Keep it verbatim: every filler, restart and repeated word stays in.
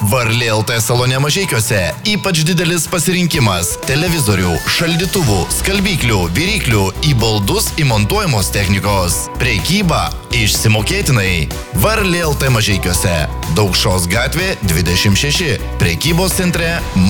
Varlė L T salone Mažeikiuose ypač didelis pasirinkimas televizorių, šaldytuvų, skalbyklių, viryklių, į baldus įmontuojamos technikos. Prekyba išsimokėtinai. Varlė L T Mažeikiuose. Daukšos gatvė dvidešimt šeši. Prekybos centre